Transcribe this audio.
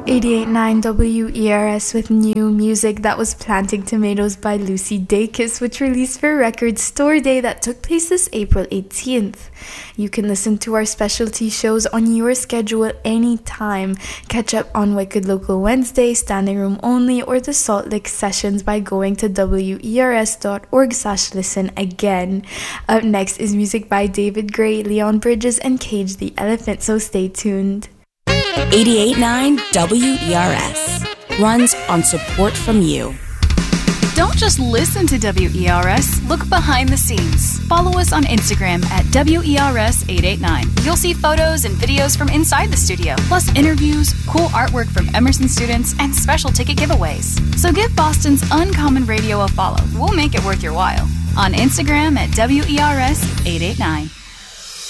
88.9 WERS with new music that was Planting Tomatoes by Lucy Dacus, which released for Record Store Day that took place this April 18th. You can listen to our specialty shows on your schedule anytime. Catch up on Wicked Local Wednesday, Standing Room Only, or the Salt Lick Sessions by going to wers.org/listen again. Up next is music by David Gray, Leon Bridges, and Cage the Elephant, so stay tuned. 88.9 WERS runs on support from you. Don't just listen to WERS, look behind the scenes. Follow us on Instagram at WERS889. You'll see photos and videos from inside the studio, plus interviews, cool artwork from Emerson students, and special ticket giveaways. So give Boston's Uncommon Radio a follow. We'll make it worth your while. On Instagram at WERS889.